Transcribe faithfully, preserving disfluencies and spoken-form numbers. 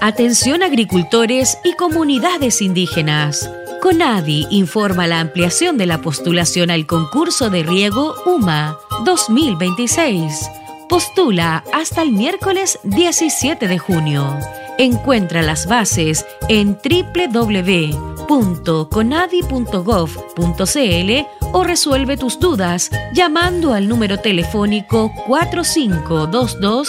Atención agricultores y comunidades indígenas. CONADI informa la ampliación de la postulación al concurso de riego U M A dos mil veintiséis. Postula hasta el miércoles diecisiete de junio. Encuentra las bases en doble u doble u doble u punto conadi punto gov punto cl o resuelve tus dudas llamando al número telefónico cuatro cinco dos dos